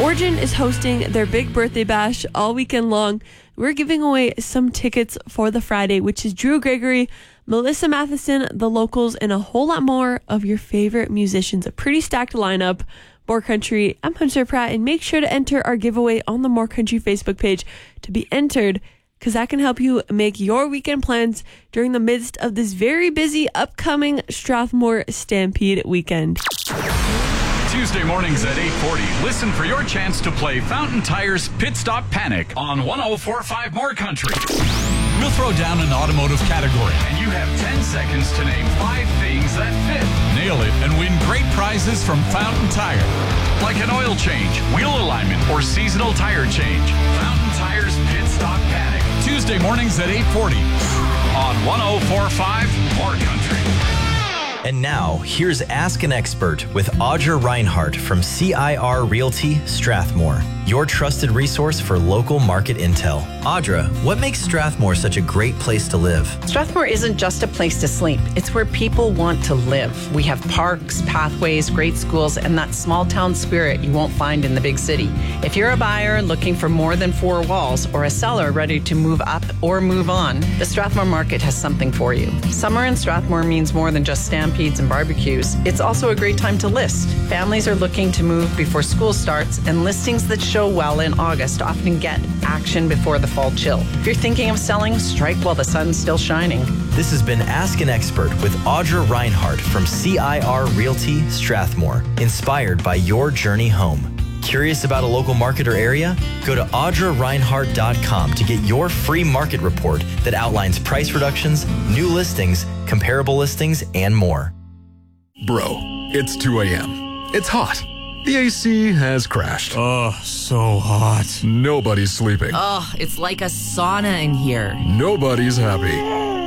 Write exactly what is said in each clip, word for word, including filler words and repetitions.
Origin is hosting their big birthday bash all weekend long. We're giving away some tickets for the Friday, which is Drew Gregory, Melissa Matheson, the Locals, and a whole lot more of your favorite musicians. A pretty stacked lineup. More Country, I'm Hunter Pratt, and make sure to enter our giveaway on the More Country Facebook page to be entered, because that can help you make your weekend plans during the midst of this very busy upcoming Strathmore Stampede weekend. Tuesday mornings at eight forty, listen for your chance to play Fountain Tire's Pit Stop Panic on one oh four point five More Country. We'll throw down an automotive category, and you have ten seconds to name five things that fit. Nail it and win great prizes from Fountain Tire, like an oil change, wheel alignment, or seasonal tire change. Fountain Tire's Pit Stop Panic. Tuesday mornings at eight forty on one oh four point five More Country. And now, here's Ask an Expert with Audra Reinhardt from C I R Realty, Strathmore, your trusted resource for local market intel. Audra, what makes Strathmore such a great place to live? Strathmore isn't just a place to sleep. It's where people want to live. We have parks, pathways, great schools, and that small town spirit you won't find in the big city. If you're a buyer looking for more than four walls or a seller ready to move up or move on, the Strathmore market has something for you. Summer in Strathmore means more than just stampedes and barbecues. It's also a great time to list. Families are looking to move before school starts, and listings that show well in August often get action before the fall chill. If you're thinking of selling, strike while the sun's still shining. This has been Ask an Expert with Audra Reinhardt from C I R Realty, Strathmore, inspired by your journey home. Curious about a local market or area? Go to audra reinhardt dot com to get your free market report that outlines price reductions, new listings, comparable listings, and more. Bro, it's two a.m. It's hot. The A C has crashed. Oh, so hot. Nobody's sleeping. Oh, it's like a sauna in here. Nobody's happy.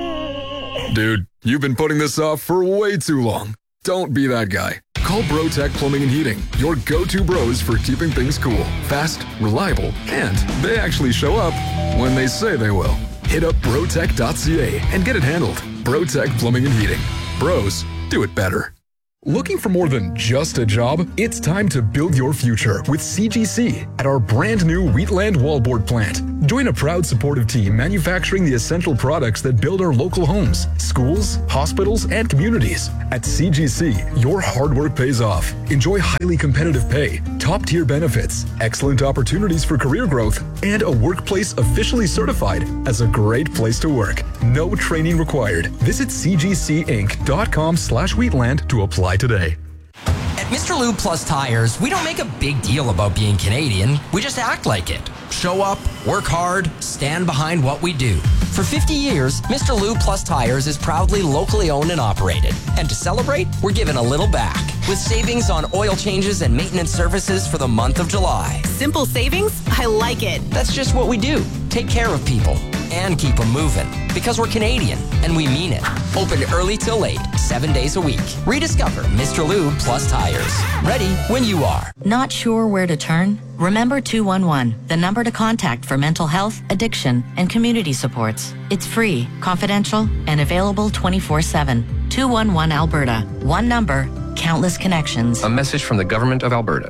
Dude, you've been putting this off for way too long. Don't be that guy. Call BroTech Plumbing and Heating, your go-to bros for keeping things cool, fast, reliable, and they actually show up when they say they will. Hit up brotech dot c a and get it handled. BroTech Plumbing and Heating. Bros, do it better. Looking for more than just a job? It's time to build your future with C G C at our brand new Wheatland Wallboard plant. Join a proud supportive team manufacturing the essential products that build our local homes, schools, hospitals, and communities. At C G C, your hard work pays off. Enjoy highly competitive pay, top-tier benefits, excellent opportunities for career growth, and a workplace officially certified as a great place to work. No training required. Visit c g c inc dot com slash wheatland to apply today. At Mister Lube Plus Tires, we don't make a big deal about being Canadian. We just act like it. Show up, work hard, stand behind what we do. For fifty years, Mister Lube Plus Tires is proudly locally owned and operated. And to celebrate, we're giving a little back with savings on oil changes and maintenance services for the month of July. Simple savings? I like it. That's just what we do. Take care of people and keep them moving. Because we're Canadian, and we mean it. Open early till late, seven days a week. Rediscover Mister Lube Plus Tires. Ready when you are. Not sure where to turn? Remember two one one, the number to contact for mental health, addiction, and community supports. It's free, confidential, and available twenty-four seven. two one one Alberta. One number, countless connections. A message from the Government of Alberta.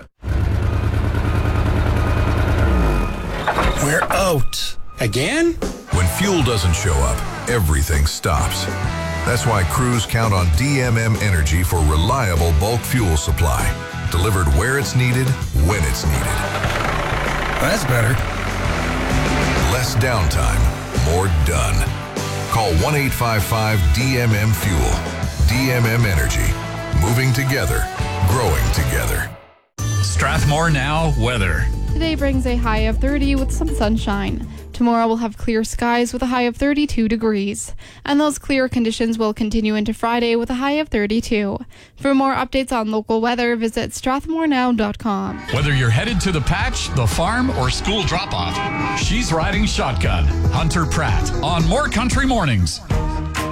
We're out. Again? When fuel doesn't show up, everything stops. That's why crews count on D M M Energy for reliable bulk fuel supply. Delivered where it's needed, when it's needed. That's better. Less downtime, more done. Call one eight five five D M M Fuel. D M M Energy. Moving together, growing together. Strathmore Now weather. Today brings a high of thirty with some sunshine. Tomorrow we'll have clear skies with a high of thirty-two degrees. And those clear conditions will continue into Friday with a high of thirty-two. For more updates on local weather, visit strathmore now dot com. Whether you're headed to the patch, the farm, or school drop-off, she's riding shotgun. Hunter Pratt on More Country Mornings.